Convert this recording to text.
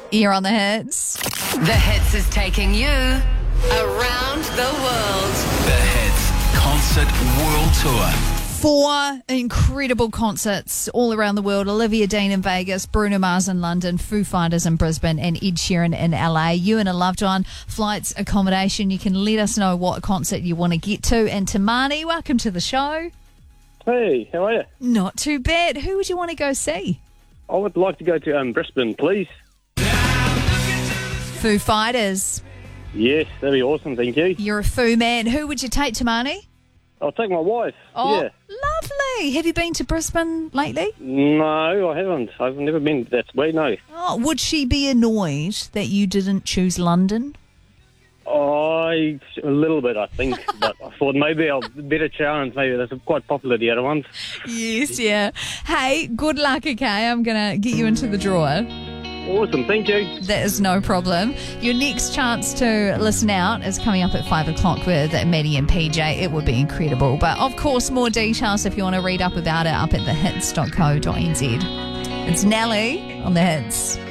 You're on the hits. The Hits is taking you around the world. The Hits Concert World Tour. 4 incredible concerts all around the world. Olivia Dean in Vegas, Bruno Mars in London, Foo Fighters in Brisbane, and Ed Sheeran in LA. You and a loved one, flights, accommodation. You can let us know what concert you want to get to. And Tamani, welcome to the show. Hey, how are you? Not too bad. Who would you want to go see? I would like to go to Brisbane, please. Foo Fighters. Yes, that'd be awesome, thank you. You're a Foo man. Who would you take, Tamani? I'll take my wife. Oh, Yeah. lovely. Have you been to Brisbane lately? No, I haven't. I've never been that way, no. Oh, would she be annoyed that you didn't choose London? A little bit, I think. But I thought maybe I'll better challenge. Maybe that's quite popular, the other ones. Yes, yeah. Hey, good luck, okay? I'm going to get you into the drawer. Awesome, thank you. That is no problem. Your next chance to listen out is coming up at 5 o'clock with Maddie and PJ. It would be incredible. But, of course, more details if you want to read up about it up at thehits.co.nz. It's Nelly on The Hits.